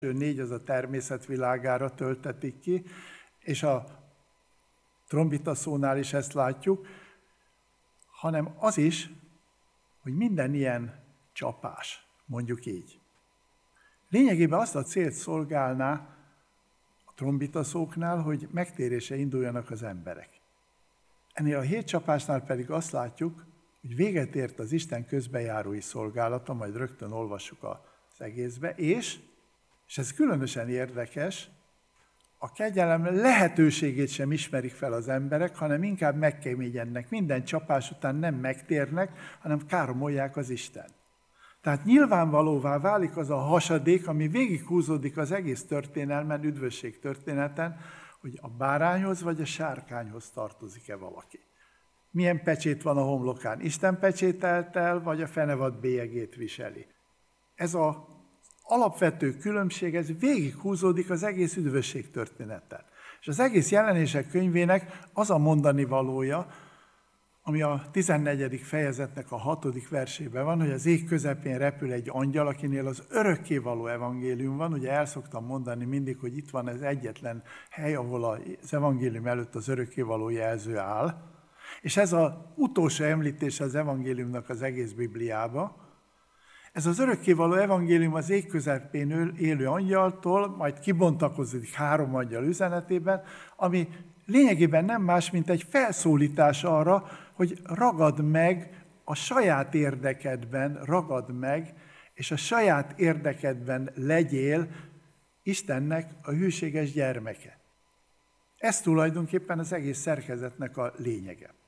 4 az a természetvilágára töltetik ki, és a trombitaszónál is ezt látjuk, hanem az is, hogy minden ilyen csapás, mondjuk így, lényegében azt a célt szolgálná a trombitaszóknál, hogy megtérésre induljanak az emberek. Ennél a 7 csapásnál pedig azt látjuk, hogy véget ért az Isten közbejárói szolgálata, majd rögtön olvassuk az egészbe, és ez különösen érdekes, a kegyelem lehetőségét sem ismerik fel az emberek, hanem inkább megkeményednek. Minden csapás után nem megtérnek, hanem káromolják az Istent. Tehát nyilvánvalóvá válik az a hasadék, ami végighúzódik az egész történelmen, üdvösség történeten, hogy a bárányhoz vagy a sárkányhoz tartozik-e valaki. Milyen pecsét van a homlokán? Isten pecsételt el, vagy a fenevad bélyegét viseli? Ez az alapvető különbség, ez végighúzódik az egész üdvösség történeten. És az egész Jelenések könyvének az a mondani valója, ami a 14. fejezetnek a 6. versében van, hogy az ég közepén repül egy angyal, akinél az örökkévaló evangélium van. Ugye el szoktam mondani mindig, hogy itt van ez egyetlen hely, ahol az evangélium előtt az örökkévaló jelző áll. És ez az utolsó említése az evangéliumnak az egész Bibliába. Ez az örökkévaló evangélium az ég közepén élő angyaltól, majd kibontakozik 3 angyal üzenetében, ami lényegében nem más, mint egy felszólítás arra, hogy ragad meg a saját érdekedben, ragad meg, és a saját érdekedben legyél Istennek a hűséges gyermeke. Ez tulajdonképpen az egész szerkezetnek a lényege.